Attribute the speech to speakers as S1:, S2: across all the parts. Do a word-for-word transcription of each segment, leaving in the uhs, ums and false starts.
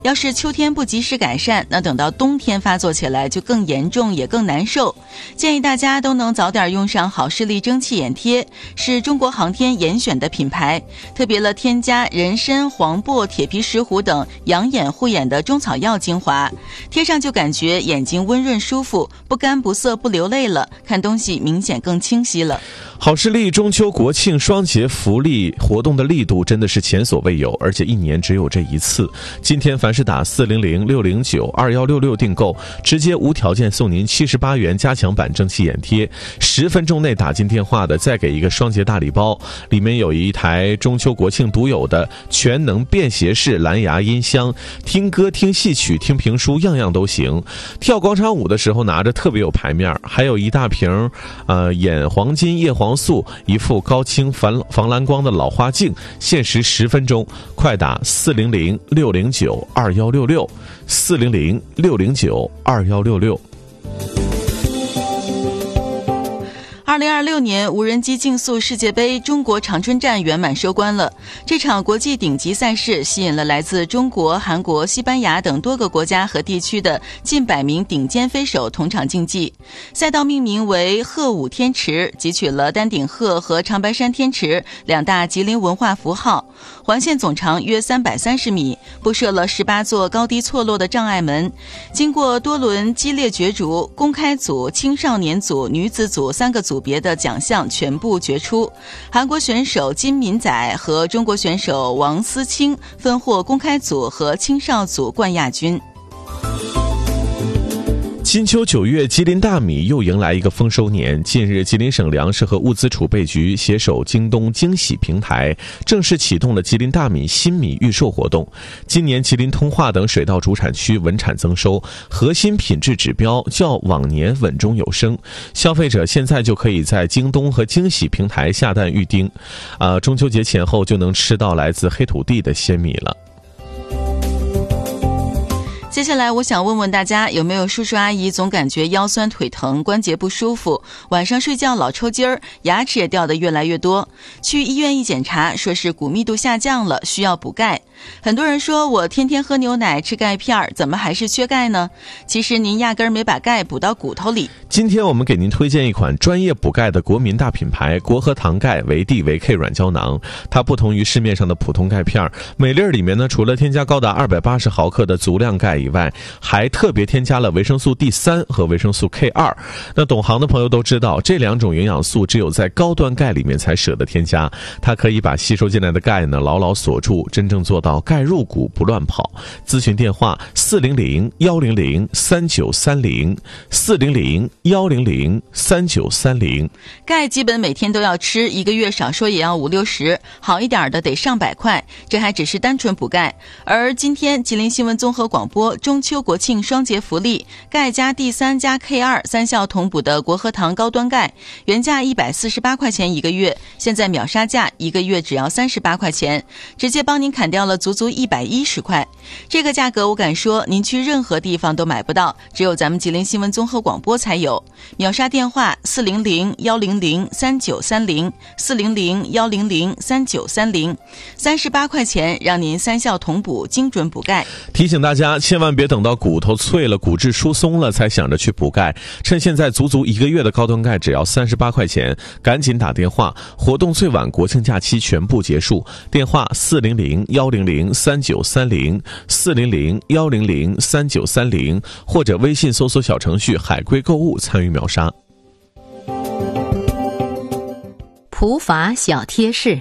S1: 要是秋天不及时改善，那等到冬天发作起来就更严重也更难受。建议大家都能早点用上好视力蒸汽眼贴，是中国航天严选的品牌，特别了添加人参、黄柏、铁皮石斛等养眼护眼的中草药精华，贴上就感觉眼睛温润舒服，不干不涩不流泪了，看东西明显更清晰了。
S2: 好视力中秋国庆双节福利活动的力度真的是前所未有，而且一年只有这一次。今天凡是打四零零六零九二一六六订购，直接无条件送您七十八元加强版蒸汽眼贴，十分钟内打进电话的再给一个双节大礼包，里面有一台中秋国庆独有的全能便携式蓝牙音箱，听歌听戏曲听评书样样都行，跳广场舞的时候拿着特别有排面，还有一大瓶呃眼黄金叶黄素，一副高清防防蓝光的老花镜，限时十分钟，快打四零零六零九二一六六四零零六零九二一六六。
S1: 二零二六年无人机竞速世界杯中国长春站圆满收官了。这场国际顶级赛事吸引了来自中国、韩国、西班牙等多个国家和地区的近百名顶尖飞手同场竞技。赛道命名为鹤舞天池，汲取了丹顶鹤和长白山天池两大吉林文化符号。环线总长约三百三十米，布设了十八座高低错落的障碍门。经过多轮激烈角逐，公开组、青少年组、女子组三个组别的奖项全部决出。韩国选手金敏宰和中国选手王思清分获公开组和青少组冠亚军。
S2: 金秋九月，吉林大米又迎来一个丰收年。近日，吉林省粮食和物资储备局携手京东惊喜平台，正式启动了吉林大米新米预售活动。今年吉林通化等水稻主产区稳产增收，核心品质指标较往年稳中有升。消费者现在就可以在京东和惊喜平台下单预订，啊、呃，中秋节前后就能吃到来自黑土地的鲜米了。
S1: 接下来我想问问大家，有没有叔叔阿姨总感觉腰酸腿疼、关节不舒服，晚上睡觉老抽筋儿，牙齿也掉得越来越多，去医院一检查，说是骨密度下降了，需要补钙。很多人说我天天喝牛奶吃钙片，怎么还是缺钙呢？其实您压根儿没把钙补到骨头里。
S2: 今天我们给您推荐一款专业补钙的国民大品牌国和堂钙维 D 维 K 软胶囊。它不同于市面上的普通钙片，每粒里面呢，除了添加高达二百八十毫克的足量钙以外，还特别添加了维生素 D 三 和维生素 K 二。那懂行的朋友都知道，这两种营养素只有在高端钙里面才舍得添加，它可以把吸收进来的钙呢牢牢锁住，真正做到钙入骨不乱跑。咨询电话四零零幺零零三九三零四零零幺零零三九三零。
S1: 钙基本每天都要吃，一个月少说也要五六十，好一点的得上百块，这还只是单纯补钙。而今天吉林新闻综合广播中秋国庆双节福利，钙加 D 三 加 K 二 三效同补的国和堂高端钙，原价一百四十八块钱一个月，现在秒杀价一个月只要三十八块钱，直接帮您砍掉了足足一百一十块。这个价格我敢说您去任何地方都买不到，只有咱们吉林新闻综合广播才有。秒杀电话四零零幺零零三九三零四零零幺零零三九三零，三十八块钱让您三效同补，精准补钙。
S2: 提醒大家千万别等到骨头脆了、骨质疏松了才想着去补钙，趁现在足足一个月的高端钙只要三十八块钱，赶紧打电话，活动最晚国庆假期全部结束。电话四零零幺零零三九三零四零零幺零零三九三零，或者微信搜索小程序海龟购物参与秒杀。
S3: 普法小贴士：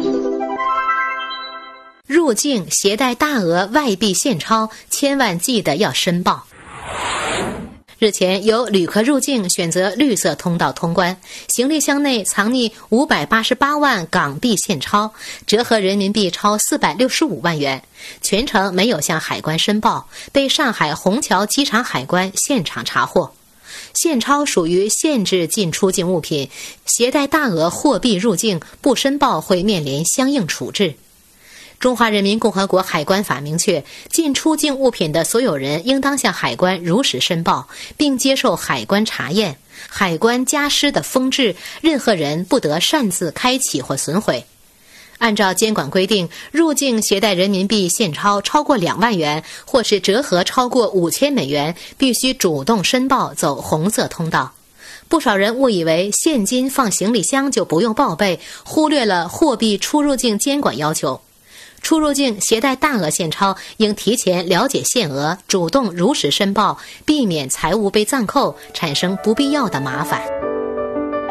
S3: 入境携带大额外币现钞，千万记得要申报。日前，有旅客入境选择绿色通道通关，行李箱内藏匿五百八十八万港币现钞，折合人民币超四百六十五万元，全程没有向海关申报，被上海虹桥机场海关现场查获。现钞属于限制进出境物品，携带大额货币入境不申报会面临相应处置。中华人民共和国海关法明确，进出境物品的所有人应当向海关如实申报，并接受海关查验。海关加施的封制，任何人不得擅自开启或损毁。 按照监管规定，入境携带人民币现钞超过两万元，或是折合超过五千美元，必须主动申报，走红色通道。不少人误以为现金放行李箱就不用报备，忽略了货币出入境监管要求。出入境携带大额现钞，应提前了解限额，主动如实申报，避免财物被暂扣，产生不必要的麻烦。